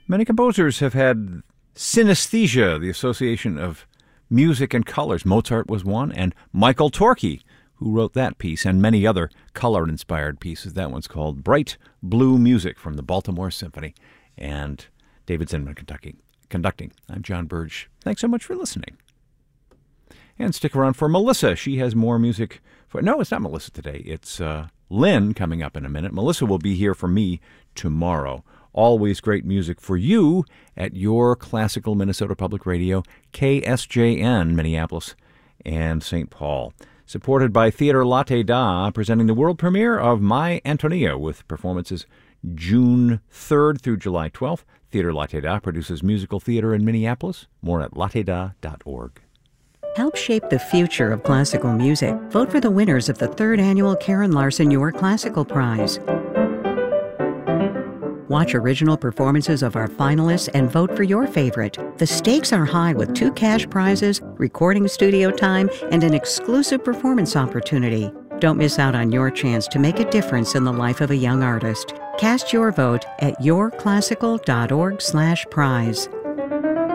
Many composers have had synesthesia, the association of music and colors. Mozart was one, and Michael Torke, who wrote that piece, and many other color-inspired pieces. That one's called Bright Blue Music from the Baltimore Symphony. And David Zinman conducting. I'm John Burge. Thanks so much for listening. And stick around for Melissa. She has more music. No, it's not Melissa today. It's Lynn coming up in a minute. Melissa will be here for me tomorrow. Always great music for you at your classical Minnesota Public Radio, KSJN, Minneapolis and St. Paul. Supported by Theater Latte Da, presenting the world premiere of My Antonia with performances June 3rd through July 12th. Theater Latte Da produces musical theater in Minneapolis. More at latteda.org. Help shape the future of classical music. Vote for the winners of the 3rd annual Karen Larson Your Classical Prize. Watch original performances of our finalists and vote for your favorite. The stakes are high with 2 cash prizes, recording studio time, and an exclusive performance opportunity. Don't miss out on your chance to make a difference in the life of a young artist. Cast your vote at yourclassical.org/prize.